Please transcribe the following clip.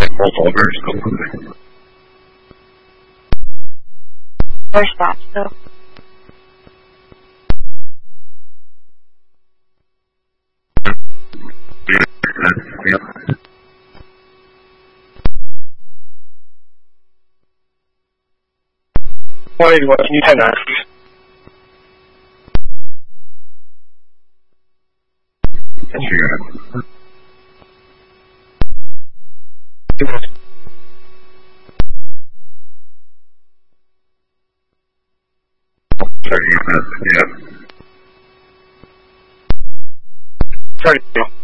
Where's that still? What can you turn that? Sorry.